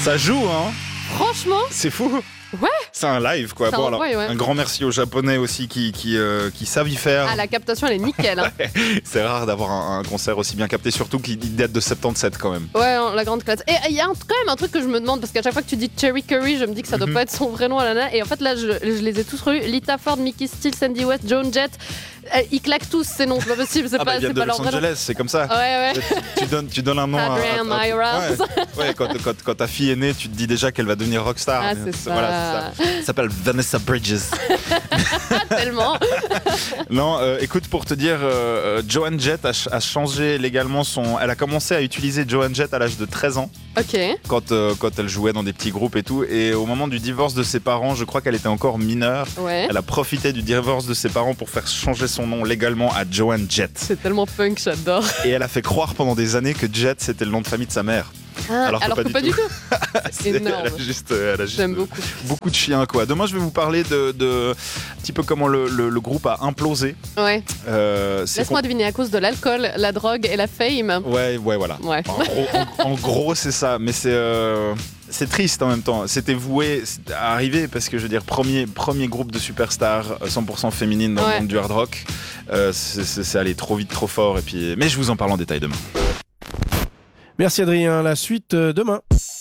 Ça joue, hein. Franchement, C'est fou. Ouais. C'est un live, quoi. C'est Bon, un alors, vrai, ouais. un grand merci aux Japonais aussi qui savent y faire. la captation elle est nickel. Hein. C'est rare d'avoir un concert aussi bien capté, surtout qu'il date de 77 quand même. Ouais, la grande classe. Et il y a quand même un truc que je me demande, parce qu'à chaque fois que tu dis Cherry Curry, je me dis que ça doit pas être son vrai nom à la nana. Et en fait, là, je les ai tous relus. Lita Ford, Mickey Steele, Sandy West, Joan Jett. Ils claquent tous ces noms, c'est pas possible. C'est pas, ils viennent c'est de pas Los leur vrai nom. Angeles, c'est comme ça. Ouais. Tu donnes un nom Adrienne Myra. Ouais, quand ta fille est née, tu te dis déjà qu'elle va devenir rockstar. Ah, c'est ça. Voilà, c'est ça. Elle s'appelle Vanessa Bridges. Tellement. Non, écoute, pour te dire, Joan Jett a changé légalement Elle a commencé à utiliser Joan Jett à l'âge de 13 ans. Ok. Quand elle jouait dans des petits groupes et tout. Et au moment du divorce de ses parents, je crois qu'elle était encore mineure. Ouais. Elle a profité du divorce de ses parents pour faire changer son nom légalement à Joan Jett. C'est tellement punk, j'adore. Et elle a fait croire pendant des années que Jett c'était le nom de famille de sa mère. Alors que pas du tout. C'est énorme. Elle a juste J'aime beaucoup de chiens, quoi. Demain, je vais vous parler de un petit peu comment le groupe a implosé. Ouais. Laisse-moi deviner, à cause de l'alcool, la drogue et la fame. Ouais, voilà. Ouais. En gros, c'est ça. Mais c'est triste en même temps. C'était voué à arriver parce que je veux dire, premier groupe de superstars 100% féminine dans le monde du hard rock. C'est allé trop vite, trop fort. Mais je vous en parle en détail demain. Merci Adrien, la suite demain.